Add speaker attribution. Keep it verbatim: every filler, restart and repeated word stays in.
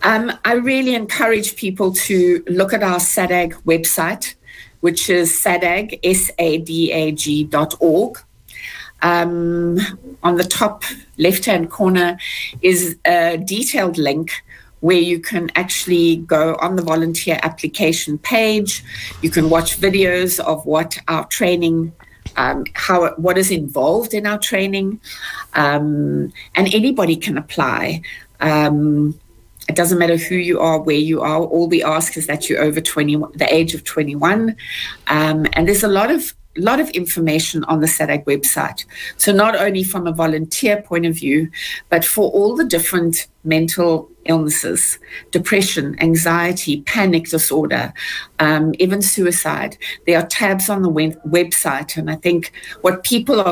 Speaker 1: Um, I really encourage people to look at our S A D A G website, which is sadag, S A D A G dot org. Um, on the top left-hand corner is a detailed link where you can actually go on the volunteer application page. You can watch videos of what our training, um, how what is involved in our training, um, and anybody can apply. Um, it doesn't matter who you are, where you are. All we ask is that you're over twenty, the age of twenty-one, um, and there's a lot of lot of information on the S A D A G website. So not only from a volunteer point of view, but for all the different mental illnesses, depression, anxiety, panic disorder, um, even suicide. There are tabs on the web- website. And I think what people are